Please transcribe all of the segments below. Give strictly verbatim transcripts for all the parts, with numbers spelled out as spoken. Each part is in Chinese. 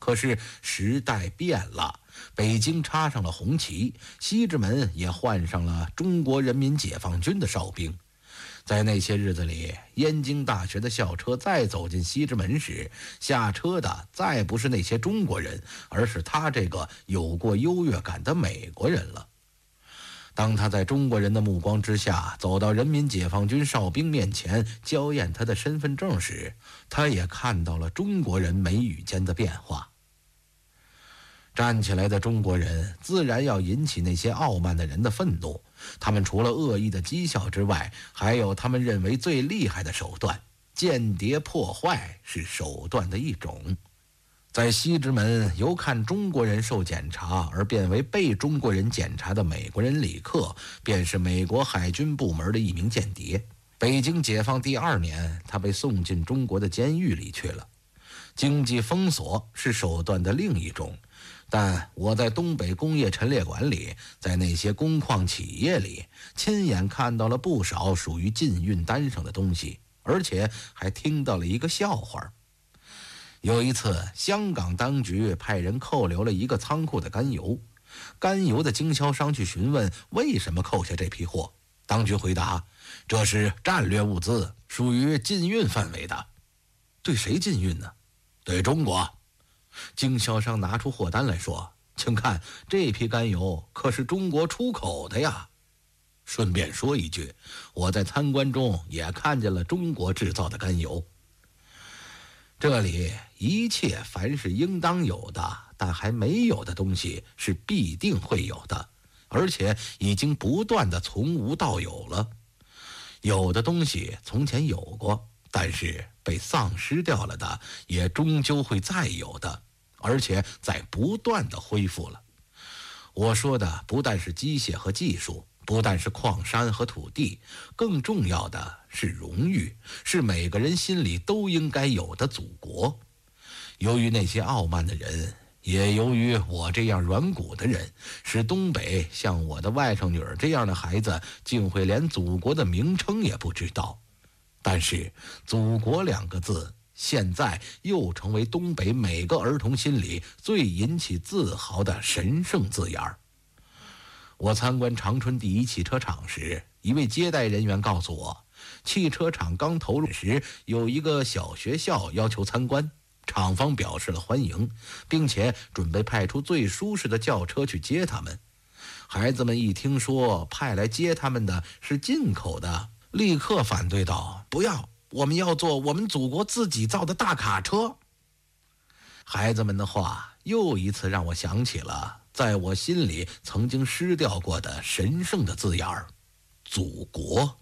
可是时代变了，北京插上了红旗，西直门也换上了中国人民解放军的哨兵。在那些日子里，燕京大学的校车再走进西直门时，下车的再不是那些中国人，而是他这个有过优越感的美国人了。当他在中国人的目光之下走到人民解放军哨兵面前交验他的身份证时，他也看到了中国人眉宇间的变化。站起来的中国人自然要引起那些傲慢的人的愤怒，他们除了恶意的讥笑之外，还有他们认为最厉害的手段，间谍破坏是手段的一种。在西直门由看中国人受检查而变为被中国人检查的美国人李克，便是美国海军部门的一名间谍。北京解放第二年，他被送进中国的监狱里去了。经济封锁是手段的另一种，但我在东北工业陈列馆里，在那些工矿企业里，亲眼看到了不少属于禁运单上的东西，而且还听到了一个笑话。有一次，香港当局派人扣留了一个仓库的甘油，甘油的经销商去询问为什么扣下这批货，当局回答，这是战略物资，属于禁运范围的。对谁禁运呢？对中国。经销商拿出货单来说，请看，这批甘油可是中国出口的呀。顺便说一句，我在参观中也看见了中国制造的甘油。这里一切凡是应当有的但还没有的东西是必定会有的，而且已经不断的从无到有了。有的东西从前有过，但是被丧失掉了的也终究会再有的，而且在不断的恢复了。我说的不但是机械和技术，不但是矿山和土地，更重要的是荣誉，是每个人心里都应该有的祖国。由于那些傲慢的人，也由于我这样软骨的人，使东北像我的外甥女儿这样的孩子竟会连祖国的名称也不知道。但是祖国两个字现在又成为东北每个儿童心里最引起自豪的神圣字眼儿。我参观长春第一汽车厂时，一位接待人员告诉我，汽车厂刚投入时有一个小学校要求参观，厂方表示了欢迎，并且准备派出最舒适的轿车去接他们。孩子们一听说派来接他们的是进口的，立刻反对道，不要，我们要坐我们祖国自己造的大卡车。孩子们的话又一次让我想起了在我心里曾经失掉过的神圣的字眼儿，祖国。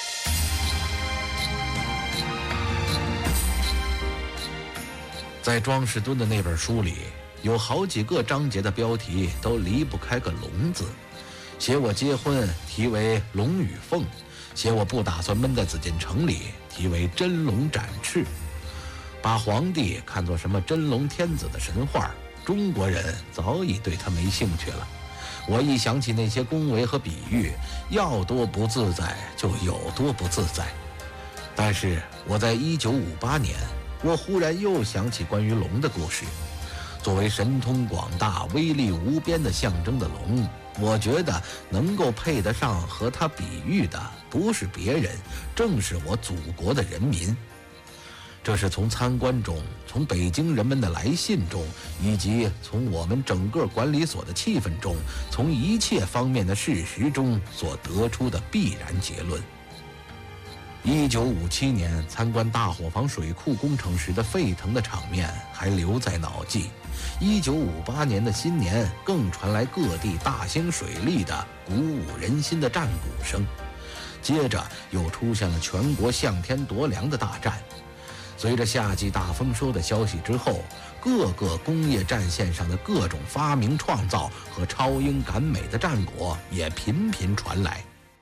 在庄士敦的那本书里，有好几个章节的标题都离不开个龙字，写我结婚题为龙与凤，写我不打算闷在紫禁城里题为真龙展翅。把皇帝看作什么真龙天子的神话，中国人早已对他没兴趣了。我一想起那些恭维和比喻，要多不自在就有多不自在。但是我在一九五八年，我忽然又想起关于龙的故事。作为神通广大、威力无边的象征的龙，我觉得能够配得上和它比喻的不是别人，正是我祖国的人民。这是从参观中，从北京人们的来信中，以及从我们整个管理所的气氛中，从一切方面的事实中所得出的必然结论。一九五七年参观大伙房水库工程时的沸腾的场面还留在脑际，一九五八年的新年更传来各地大兴水利的鼓舞人心的战鼓声，接着又出现了全国向天夺粮的大战。随着夏季大丰收的消息之后，各个工业战线上的各种发明创造和超英赶美的战果也频频传来。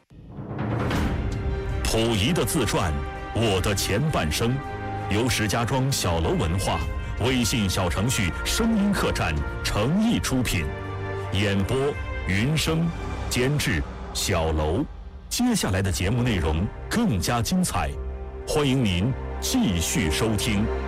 溥仪的自传《我的前半生》，由石家庄小楼文化微信小程序声音客栈诚意出品，演播云生，监制小楼。接下来的节目内容更加精彩，欢迎您继续收听。